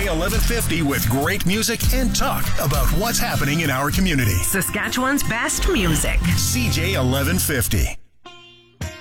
CJ 1150 with great music and talk about what's happening in our community. Saskatchewan's best music. CJ 1150.